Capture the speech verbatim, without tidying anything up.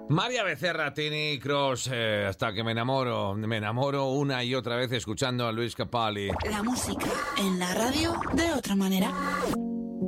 María Becerra, Tini Cross, eh, hasta que me enamoro, me enamoro una y otra vez escuchando a Luis Capaldi. La música en la radio de otra manera.